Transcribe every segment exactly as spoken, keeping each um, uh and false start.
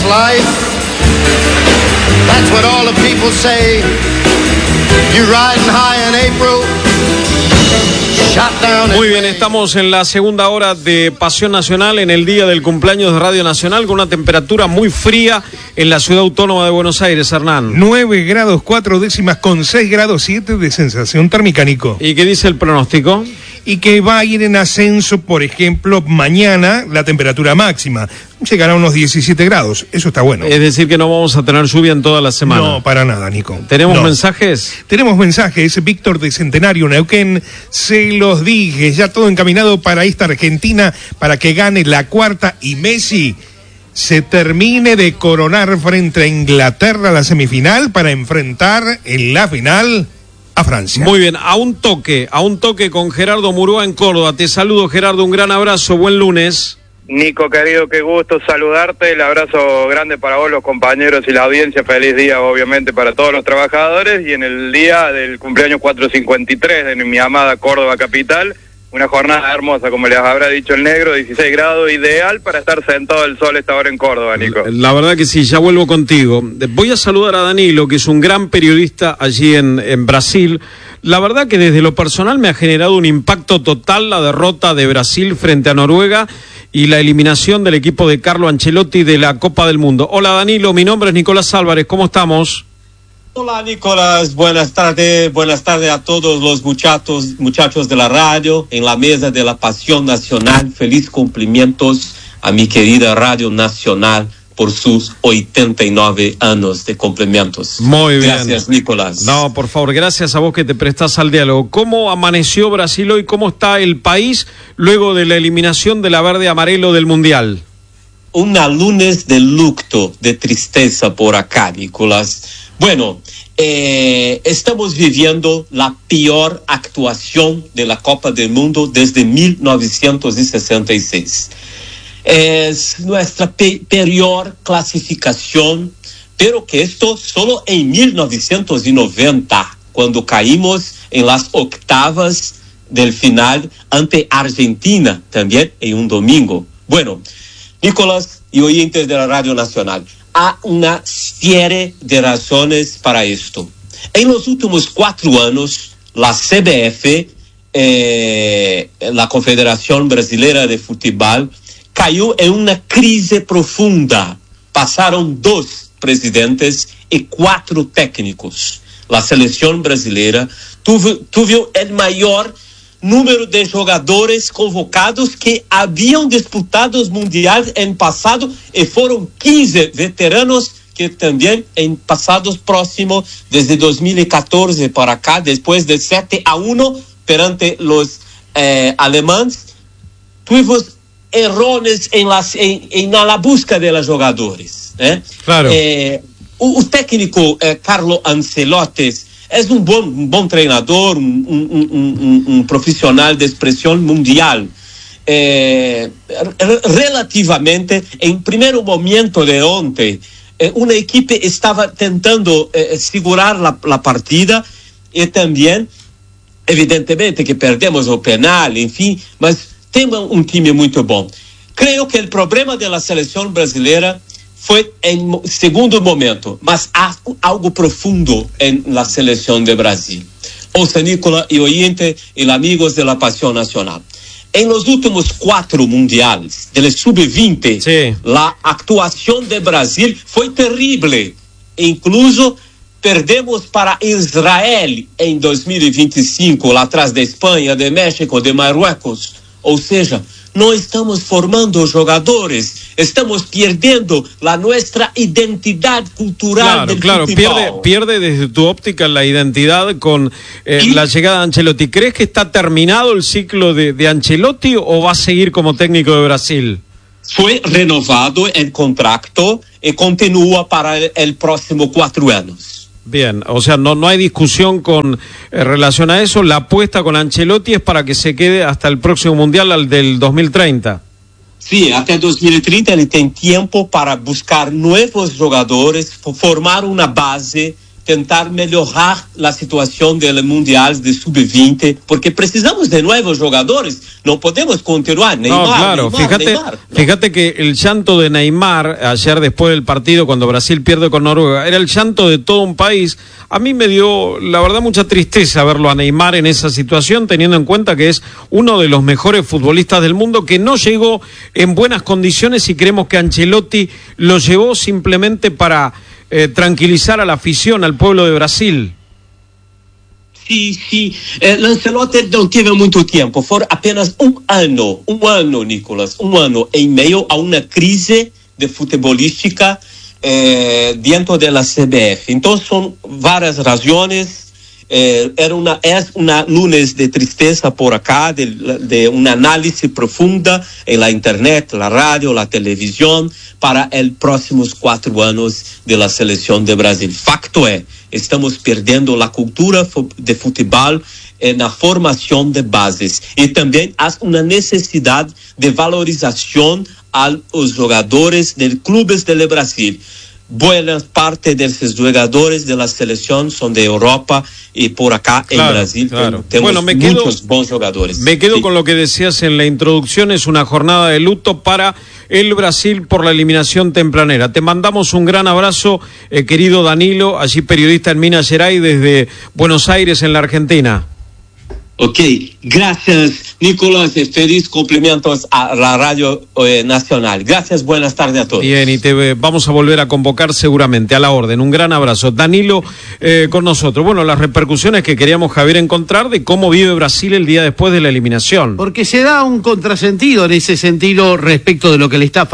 life. That's what all the people say. You riding high in April. Muy bien, estamos en la segunda hora de Pasión Nacional en el día del cumpleaños de Radio Nacional con una temperatura muy fría en la ciudad autónoma de Buenos Aires, Hernán. nueve grados cuatro décimas con seis grados siete de sensación térmica, Nico. ¿Y qué dice el pronóstico? Y que va a ir en ascenso, por ejemplo, mañana la temperatura máxima. Llegará a unos diecisiete grados, eso está bueno. Es decir que no vamos a tener lluvia en toda la semana. No, para nada, Nico. ¿Tenemos no. mensajes? Tenemos mensajes, Víctor de Centenario, Neuquén, se los dije, ya todo encaminado para esta Argentina, para que gane la cuarta y Messi se termine de coronar frente a Inglaterra la semifinal para enfrentar en la final a Francia. Muy bien, a un toque, a un toque con Gerardo Murúa en Córdoba. Te saludo, Gerardo, un gran abrazo, buen lunes. Nico, querido, qué gusto saludarte, el abrazo grande para vos, los compañeros y la audiencia, feliz día obviamente para todos los trabajadores y en el día del cumpleaños cuatrocientos cincuenta y tres de mi amada Córdoba capital, una jornada hermosa, como les habrá dicho el negro, dieciséis grados, ideal para estar sentado al sol esta hora en Córdoba, Nico. La verdad que sí, ya vuelvo contigo. Voy a saludar a Danilo, que es un gran periodista allí en, en Brasil. La verdad que desde lo personal me ha generado un impacto total la derrota de Brasil frente a Noruega y la eliminación del equipo de Carlo Ancelotti de la Copa del Mundo. Hola Danilo, mi nombre es Nicolás Álvarez, ¿cómo estamos? Hola Nicolás, buenas tardes, buenas tardes a todos los muchachos, muchachos de la radio, en la mesa de la Pasión Nacional, feliz cumplimientos a mi querida Radio Nacional por sus ochenta y nueve años de cumplimientos. Muy bien. Gracias, Nicolás. No, por favor, gracias a vos que te prestás al diálogo. ¿Cómo amaneció Brasil hoy? ¿Cómo está el país luego de la eliminación de la verde-amarelo del Mundial? Una lunes de luto, de tristeza por acá, Nicolás. Bueno, eh, estamos viviendo la peor actuación de la Copa del Mundo desde mil novecientos sesenta y seis. Es nuestra pe- peor clasificación, pero que esto solo en mil novecientos noventa, cuando caímos en las octavas del final ante Argentina, también en un domingo. Bueno, Nicolás y oyentes de la Radio Nacional, hay una serie de razones para esto. En los últimos cuatro años, la C B F, eh, la Confederación Brasileña de Fútbol, cayó en una crisis profunda. Pasaron dos presidentes y cuatro técnicos. La selección brasileña tuvo, tuvo el mayor número de jugadores convocados que habían disputado los mundiales en pasado y fueron quince veteranos que también en pasados próximos, desde dos mil catorce para acá, después de siete a uno perante los eh, alemanes, tuvimos errores en, las, en, en la busca de los jugadores. ¿eh? Claro. Eh, o, o técnico eh, Carlo Ancelotti es un buen, un buen treinador, un, un, un, un, un profesional de expresión mundial. Eh, re- relativamente, en primer momento de ontem, eh, una equipe estaba tentando eh, segurar la, la partida y también, evidentemente, que perdemos el penal, en fin, mas tenemos un time muy bom. Creo que el problema de la selección brasileña fue en segundo momento, mas há algo profundo en la selección de Brasil. Ouça, Nicola y oyente y amigos de la Pasión Nacional. En los últimos cuatro mundiales del sub veinte, sí, la actuación de Brasil fue terrible. Incluso perdemos para Israel en dos mil veinticinco, lá atrás de Espanha, de México, de Marruecos. Ou seja, no estamos formando jogadores, estamos perdiendo la nuestra identidad cultural. Claro, del claro, fútbol. pierde, pierde desde tu óptica la identidad con eh, la llegada de Ancelotti. ¿Crees que está terminado el ciclo de, de Ancelotti o va a seguir como técnico de Brasil? Fue renovado el contrato y continúa para el, el próximo cuatro años. Bien, o sea, no, no hay discusión con eh, relación a eso. La apuesta con Ancelotti es para que se quede hasta el próximo Mundial, al del dos mil treinta. Sí, hasta dos mil treinta ele tem tiempo para buscar nuevos jugadores, formar una base tentar mejorar la situación del Mundial de sub veinte, porque precisamos de nuevos jugadores, no podemos continuar. Neymar, no, claro, Neymar, fíjate, Neymar, ¿no? Fíjate que el llanto de Neymar ayer después del partido cuando Brasil pierde con Noruega era el llanto de todo un país. A mí me dio, la verdad, mucha tristeza verlo a Neymar en esa situación, teniendo en cuenta que es uno de los mejores futbolistas del mundo, que no llegó en buenas condiciones y creemos que Ancelotti lo llevó simplemente para eh, tranquilizar a la afición, al pueblo de Brasil. Sí, sí, eh, Lancelotti não teve muito tempo, foi apenas um ano, um ano, Nicolas, um ano em meio a uma crise de futebolística eh, dentro da C B F. Então são várias razões. Eh, era una, es una lunes de tristeza por acá, de, de una análisis profunda en la internet, la radio, la televisión, para el próximos cuatro años de la selección de Brasil. Facto es, estamos perdiendo la cultura de fútbol en la formación de bases y también hay una necesidad de valorización a los jugadores de clubes del Brasil. Buena parte de esos jugadores de la selección son de Europa y por acá claro, en Brasil claro. tenemos bueno, me quedo, muchos buenos jugadores. Me quedo sí. con lo que decías en la introducción, es una jornada de luto para el Brasil por la eliminación tempranera. Te mandamos un gran abrazo, eh, querido Danilo, allí periodista en Minas Gerais desde Buenos Aires en la Argentina. Ok, gracias Nicolás, feliz cumplimientos a la Radio eh, Nacional. Gracias, buenas tardes a todos. Bien, y te eh, vamos a volver a convocar seguramente, a la orden. Un gran abrazo. Danilo eh, con nosotros. Bueno, las repercusiones que queríamos, Javier, encontrar de cómo vive Brasil el día después de la eliminación. Porque se da un contrasentido en ese sentido respecto de lo que le está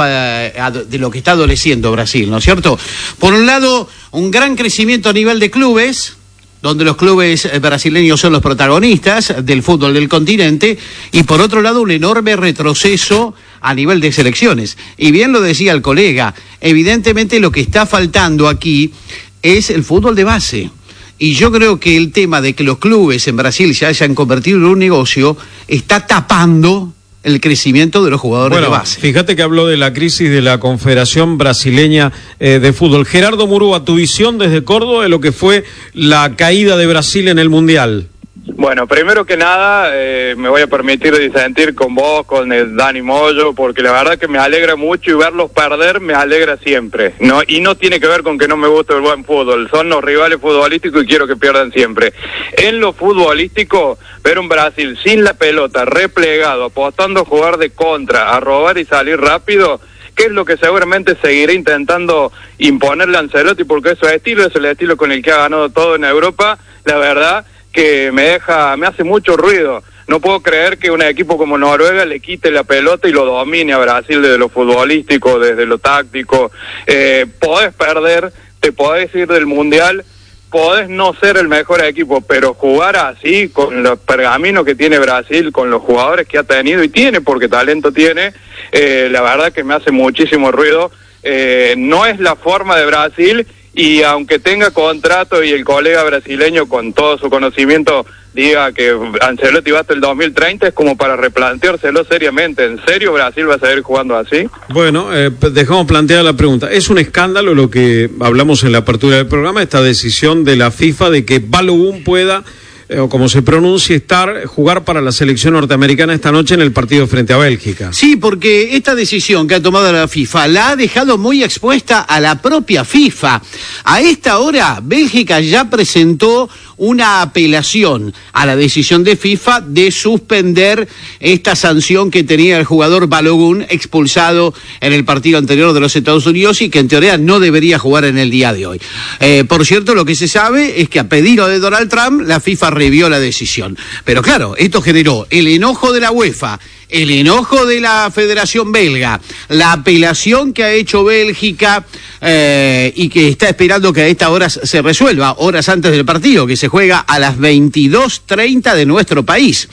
de lo que está adoleciendo Brasil, ¿no es cierto? Por un lado, un gran crecimiento a nivel de clubes, donde los clubes brasileños son los protagonistas del fútbol del continente, y por otro lado un enorme retroceso a nivel de selecciones. Y bien lo decía el colega, evidentemente lo que está faltando aquí es el fútbol de base. Y yo creo que el tema de que los clubes en Brasil se hayan convertido en un negocio está tapando el crecimiento de los jugadores bueno, de base. Fíjate que habló de la crisis de la Confederación Brasileña eh, de Fútbol. Gerardo Murúa, tu visión desde Córdoba de lo que fue la caída de Brasil en el Mundial. Bueno, primero que nada, eh, me voy a permitir disentir con vos, con el Dani Moyo, porque la verdad que me alegra mucho y verlos perder me alegra siempre, ¿no? Y no tiene que ver con que no me guste el buen fútbol, son los rivales futbolísticos y quiero que pierdan siempre. En lo futbolístico, ver un Brasil sin la pelota, replegado, apostando a jugar de contra, a robar y salir rápido, que es lo que seguramente seguiré intentando imponerle a Ancelotti, porque es su estilo, es el estilo con el que ha ganado todo en Europa, la verdad que me deja, me hace mucho ruido. No puedo creer que un equipo como Noruega le quite la pelota y lo domine a Brasil desde lo futbolístico, desde lo táctico. Eh, podés perder, te podés ir del Mundial, podés no ser el mejor equipo, pero jugar así, con los pergaminos que tiene Brasil, con los jugadores que ha tenido y tiene, porque talento tiene, eh, la verdad que me hace muchísimo ruido. Eh, no es la forma de Brasil. Y aunque tenga contrato y el colega brasileño con todo su conocimiento diga que Ancelotti va hasta el dos mil treinta, es como para replanteárselo seriamente. ¿En serio Brasil va a seguir jugando así? Bueno, eh, dejamos planteada la pregunta. Es un escándalo lo que hablamos en la apertura del programa, esta decisión de la FIFA de que Balogun pueda, eh, o como se pronuncia, estar, jugar para la selección norteamericana esta noche en el partido frente a Bélgica. Sí, porque esta decisión que ha tomado la FIFA la ha dejado muy expuesta a la propia FIFA. A esta hora, Bélgica ya presentó una apelación a la decisión de FIFA de suspender esta sanción que tenía el jugador Balogun, expulsado en el partido anterior de los Estados Unidos y que en teoría no debería jugar en el día de hoy. Eh, por cierto, lo que se sabe es que a pedido de Donald Trump, la FIFA revió la decisión. Pero claro, esto generó el enojo de la UEFA, el enojo de la Federación Belga, la apelación que ha hecho Bélgica eh, y que está esperando que a esta hora se resuelva, horas antes del partido, que se juega a las veintidós treinta de nuestro país.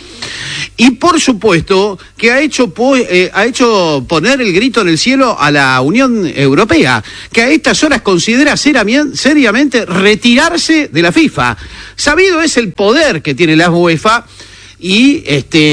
Y por supuesto que ha hecho, eh, ha hecho poner el grito en el cielo a la Unión Europea, que a estas horas considera seriamente retirarse de la FIFA. Sabido es el poder que tiene la UEFA y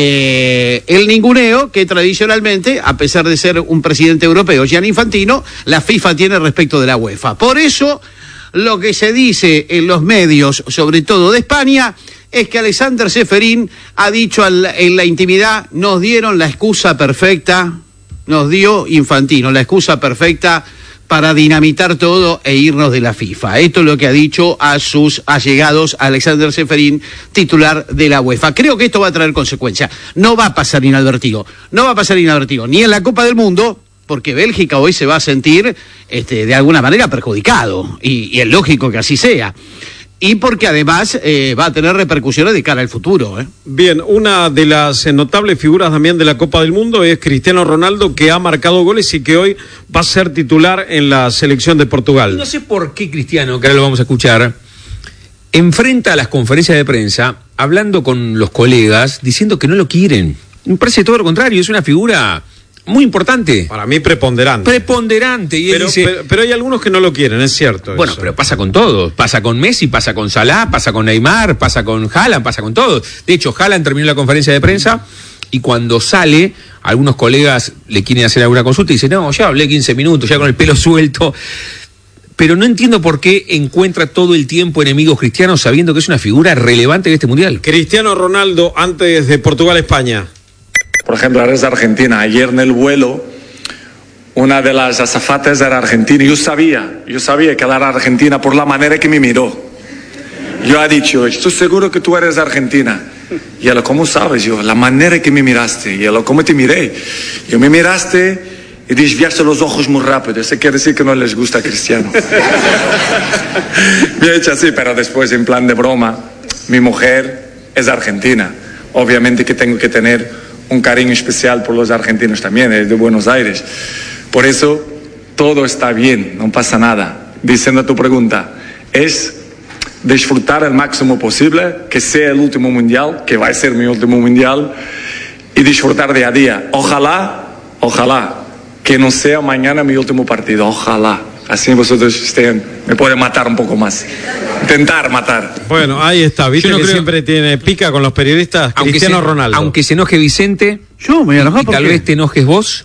este el ninguneo que tradicionalmente, a pesar de ser un presidente europeo, Gianni Infantino, la FIFA tiene respecto de la UEFA. Por eso lo que se dice en los medios, sobre todo de España, es que Alexander Ceferín ha dicho al, en la intimidad, nos dieron la excusa perfecta, nos dio Infantino la excusa perfecta para dinamitar todo e irnos de la FIFA. Esto es lo que ha dicho a sus allegados Alexander Ceferín, titular de la UEFA. Creo que esto va a traer consecuencias. No va a pasar inadvertido. No va a pasar inadvertido ni en la Copa del Mundo, porque Bélgica hoy se va a sentir este, de alguna manera perjudicado, y, y es lógico que así sea. Y porque además eh, va a tener repercusiones de cara al futuro. ¿eh? Bien, una de las eh, notables figuras también de la Copa del Mundo es Cristiano Ronaldo, que ha marcado goles y que hoy va a ser titular en la selección de Portugal. No sé por qué Cristiano, que ahora lo vamos a escuchar, enfrenta a las conferencias de prensa hablando con los colegas, diciendo que no lo quieren. Me parece todo lo contrario, es una figura muy importante. Para mí preponderante. Preponderante. Y él pero, dice, pero, pero hay algunos que no lo quieren, es cierto. Bueno, eso. pero pasa con todos. Pasa con Messi, pasa con Salah, pasa con Neymar, pasa con Haaland, pasa con todos. De hecho, Haaland terminó la conferencia de prensa y cuando sale, algunos colegas le quieren hacer alguna consulta y dicen, no, ya hablé quince minutos, ya con el pelo suelto. Pero no entiendo por qué encuentra todo el tiempo enemigos cristianos sabiendo que es una figura relevante de este mundial. Cristiano Ronaldo, antes de Portugal-España. Por ejemplo, ahora es Argentina. Ayer en el vuelo, una de las azafatas era argentina. Yo sabía, yo sabía que era argentina por la manera que me miró. Yo he dicho, estoy seguro que tú eres argentina. Y ella, ¿cómo sabes? Yo, la manera que me miraste. Y ella, ¿cómo te miré? Yo me miraste y desviaste los ojos muy rápido. Eso quiere decir que no les gusta Cristiano. Me he hecho así, pero después, en plan de broma, mi mujer es argentina. Obviamente que tengo que tener un cariño especial por los argentinos también, es de Buenos Aires. Por eso, todo está bien, no pasa nada. Diciendo a tu pregunta, es disfrutar el máximo posible, que sea el último mundial, que va a ser mi último mundial, y disfrutar día a día. Ojalá, ojalá, que no sea mañana mi último partido, ojalá. Así vosotros estén, me pueden matar un poco más. Intentar matar. Bueno, ahí está, viste Yo no que creo... siempre tiene pica con los periodistas. Aunque Cristiano se, Ronaldo. Aunque se enoje Vicente, yo me voy a enojar y ¿por tal qué? vez te enojes vos,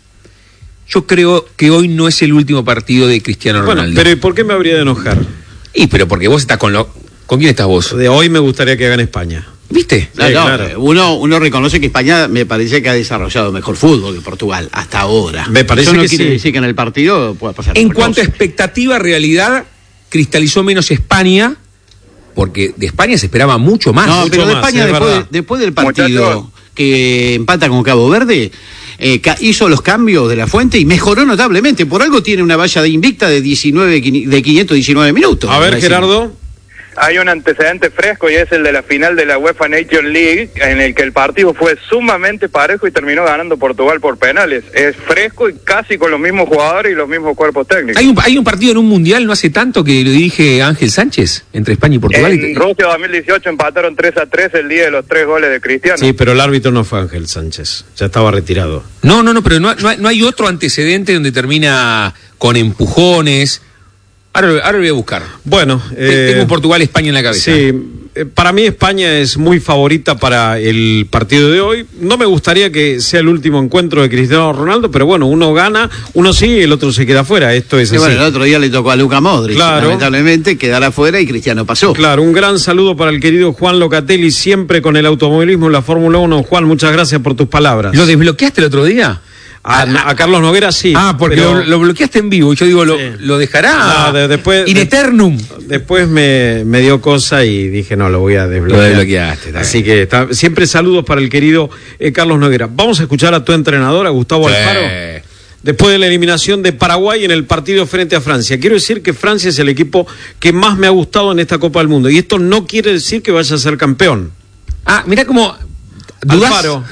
yo creo que hoy no es el último partido de Cristiano Bueno, Ronaldo. pero ¿y por qué me habría de enojar? Y pero porque vos estás con lo... ¿Con quién estás vos? De hoy me gustaría que gane España. ¿Viste? No, Sí, no, claro. uno, uno reconoce que España me parece que ha desarrollado mejor fútbol que Portugal hasta ahora. Me parece Eso no que quiere sí. decir que en el partido pueda pasar En otra cuanto a cosa. expectativa, realidad, cristalizó menos España, porque de España se esperaba mucho más. No, mucho pero de más, España es después, verdad. después del partido Muchachos. que empata con Cabo Verde, eh, ca- hizo los cambios de la fuente y mejoró notablemente. Por algo tiene una valla de invicta de diecinueve, de quinientos diecinueve minutos. A ver, Decir. Gerardo. Hay un antecedente fresco y es el de la final de la UEFA Nations League, en el que el partido fue sumamente parejo y terminó ganando Portugal por penales. Es fresco y casi con los mismos jugadores y los mismos cuerpos técnicos. Hay un, hay un partido en un mundial no hace tanto que lo dirige Ángel Sánchez entre España y Portugal. En y- Rusia dos mil dieciocho empataron tres a tres el día de los tres goles de Cristiano. Sí, pero el árbitro no fue Ángel Sánchez. Ya estaba retirado. No, no, no, pero no, no, hay- no hay otro antecedente donde termina con empujones. Ahora, lo- ahora lo voy a buscar. Bueno, Te- eh, Tengo Portugal-España en la cabeza. sí, eh, para mí España es muy favorita para el partido de hoy. No me gustaría que sea el último encuentro de Cristiano Ronaldo, pero bueno, uno gana, uno sí y el otro se queda fuera. Esto es Sí, así. bueno, el otro día le tocó a Luka Modric, Claro. lamentablemente quedará afuera y Cristiano pasó. Claro, un gran saludo para el querido Juan Locatelli, siempre con el automovilismo en la Fórmula uno. Juan, muchas gracias por tus palabras. ¿Lo desbloqueaste el otro día? A, a Carlos Noguera sí. Ah, porque pero lo, lo bloqueaste en vivo. Y yo digo, lo, Sí. lo dejará No, de- después- in de- eternum. Después me, me dio cosa y dije, no, lo voy a desbloquear. Lo desbloqueaste, está Así que está- siempre saludos para el querido eh, Carlos Noguera. Vamos a escuchar a tu entrenador, a Gustavo Sí. Alfaro. Después de la eliminación de Paraguay en el partido frente a Francia. Quiero decir que Francia es el equipo que más me ha gustado en esta Copa del Mundo. Y esto no quiere decir que vaya a ser campeón. Ah, mira cómo... ¿Dudás? Alfaro.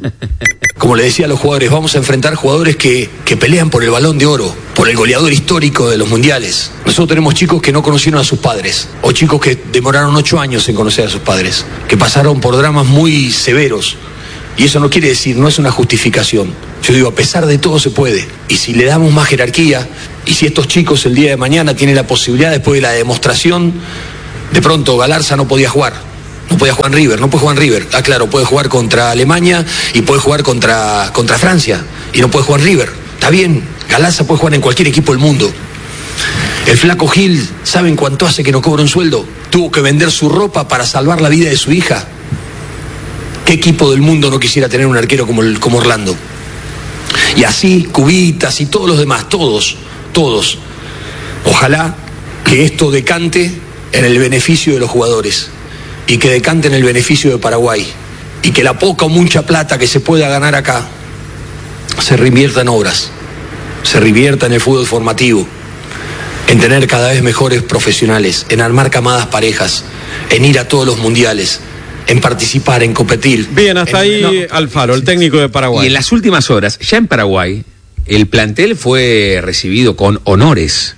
Como le decía a los jugadores, vamos a enfrentar jugadores que, que pelean por el Balón de Oro, por el goleador histórico de los mundiales. Nosotros tenemos chicos que no conocieron a sus padres, o chicos que demoraron ocho años en conocer a sus padres, que pasaron por dramas muy severos. Y eso no quiere decir, no es una justificación. Yo digo, a pesar de todo se puede. Y si le damos más jerarquía, y si estos chicos el día de mañana tienen la posibilidad, después de la demostración, de pronto Galarza no podía jugar. No podía jugar en River, no puede jugar en River. Ah, claro, puede jugar contra Alemania y puede jugar contra, contra Francia. Y no puede jugar en River. Está bien, Galarza puede jugar en cualquier equipo del mundo. El Flaco Gil ¿Saben cuánto hace que no cobra un sueldo? Tuvo que vender su ropa para salvar la vida de su hija. ¿Qué equipo del mundo no quisiera tener un arquero como, el, como Orlando? Y así, Cubitas y todos los demás, todos, todos. Ojalá que esto decante en el beneficio de los jugadores y que decante en el beneficio de Paraguay y que la poca o mucha plata que se pueda ganar acá se reinvierta en obras, se reinvierta en el fútbol formativo, en tener cada vez mejores profesionales, en armar camadas parejas, en ir a todos los mundiales, en participar, en competir. Bien, hasta en, ahí no, Alfaro, el técnico de Paraguay. Y en las últimas horas, ya en Paraguay, el plantel fue recibido con honores.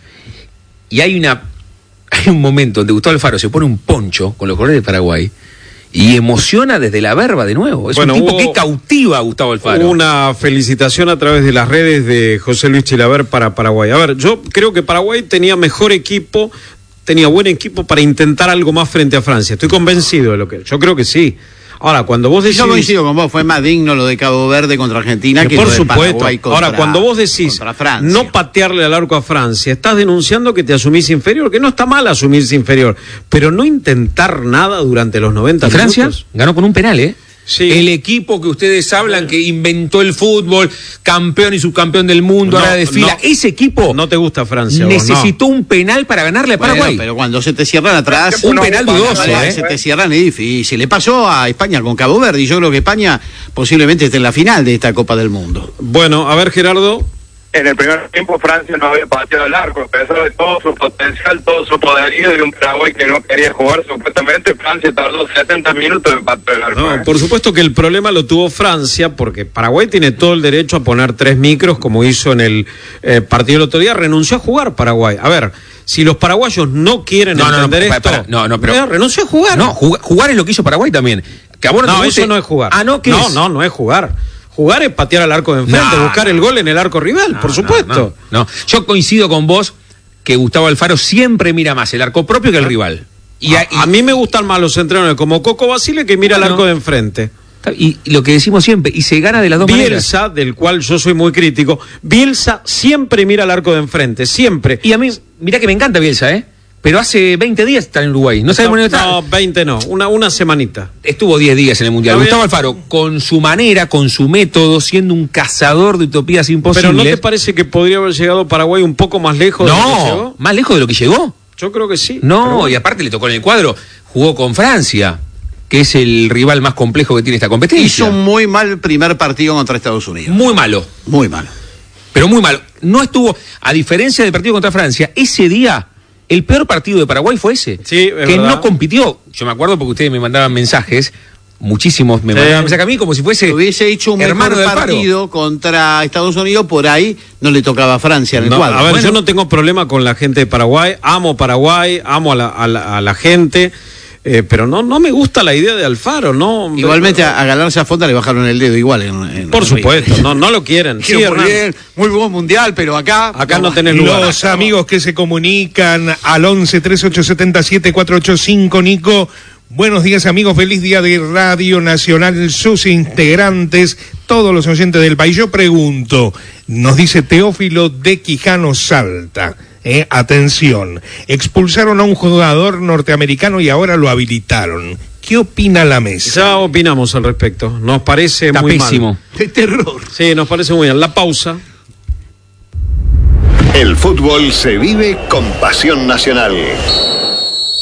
Y hay una hay un momento donde Gustavo Alfaro se pone un poncho con los colores de Paraguay y emociona desde la verba de nuevo. Es bueno, un tipo que cautiva a Gustavo Alfaro. Una felicitación a través de las redes de José Luis Chilaver para Paraguay. A ver, yo creo que Paraguay tenía mejor equipo, tenía buen equipo para intentar algo más frente a Francia. Estoy convencido de lo que... Yo creo que sí. Ahora, cuando vos decís... Yo coincido con vos, fue más digno lo de Cabo Verde contra Argentina que, que por lo de supuesto. Paraguay contra, ahora, cuando vos decís no patearle al arco a Francia, estás denunciando que te asumís inferior, que no está mal asumirse inferior, pero no intentar nada durante los noventa minutos. Francia ganó con un penal, ¿eh? Sí. El equipo que ustedes hablan que inventó el fútbol, campeón y subcampeón del mundo, no, ahora desfila, no, ese equipo no te gusta Francia, necesitó vos, no. un penal para ganarle a Paraguay. Bueno, pero cuando se te cierran atrás, un penal dudoso, ¿eh? Se te cierran es difícil. Le pasó a España con Cabo Verde y yo creo que España posiblemente esté en la final de esta Copa del Mundo. Bueno, a ver, Gerardo. En el primer tiempo Francia no había pateado el arco, a pesar de todo su potencial, todo su poderío de un Paraguay que no quería jugar supuestamente. Francia tardó setenta minutos en patear el arco. No, ¿eh? Por supuesto que el problema lo tuvo Francia, porque Paraguay tiene todo el derecho a poner tres micros, como hizo en el eh, partido del otro día. Renunció a jugar Paraguay. A ver, si los paraguayos no quieren no, entender no, no, esto, para, para, no, no, pero, mira, renunció a jugar. No, jugar, jugar es lo que hizo Paraguay también. Que a vos no, no te guste... eso no es jugar. Ah, no, ¿qué no, es? no, no es jugar. Jugar es patear al arco de enfrente, no, buscar no, el gol en el arco rival, no, por supuesto. No, no, no, yo coincido con vos que Gustavo Alfaro siempre mira más el arco propio que el rival. Y a, a, y, a mí me gustan más los entrenadores como Coco Basile que mira bueno, el arco de enfrente. Y, y lo que decimos siempre, y se gana de las dos Bielsa, maneras. del cual yo soy muy crítico, Bielsa siempre mira el arco de enfrente, siempre. Y a mí, mirá que me encanta Bielsa, ¿eh? Pero hace veinte días está en Uruguay. No sabemos no, dónde está. No, veinte no, una, una semanita. Estuvo diez días en el Mundial. Gustavo Alfaro, con su manera, con su método, siendo un cazador de utopías imposibles. ¿Pero no te parece que podría haber llegado Paraguay un poco más lejos no, de lo que llegó? ¿Más lejos de lo que llegó? Yo creo que sí. No, bueno. Y aparte le tocó en el cuadro, jugó con Francia, que es el rival más complejo que tiene esta competencia. Hizo un muy mal primer partido contra Estados Unidos. Muy malo. Muy malo. Pero muy malo. No estuvo, a diferencia del partido contra Francia, ese día... El peor partido de Paraguay fue ese, sí, es que verdad. no compitió. Yo me acuerdo porque ustedes me mandaban mensajes, muchísimos me sí. mandaban mensajes a mí como si fuese hubiese hecho un hermano mejor partido Alfaro. Contra Estados Unidos, por ahí no le tocaba a Francia en el no, cuadro. A ver, bueno. yo no tengo problema con la gente de Paraguay, amo Paraguay, amo a la, a la, a la gente... Eh, pero no no me gusta la idea de Alfaro, no. Igualmente a, a Galarza Fonda le bajaron el dedo igual. En, en por supuesto, no no lo quieren. Sí, muy bien, muy buen mundial, pero acá acá no, no tenés lugar. Los amigos que se comunican al once treinta y ocho setenta y siete cuatrocientos ochenta y cinco, Nico. Buenos días, amigos, feliz día de Radio Nacional, sus integrantes, todos los oyentes del país. Yo pregunto, nos dice Teófilo de Quijano Salta. Eh, atención, expulsaron a un jugador norteamericano y ahora lo habilitaron. ¿Qué opina la mesa? Ya opinamos al respecto. Nos parece Está muy pésimo. mal. ¡Qué terror! Sí, nos parece muy bien. La pausa. El fútbol se vive con pasión nacional.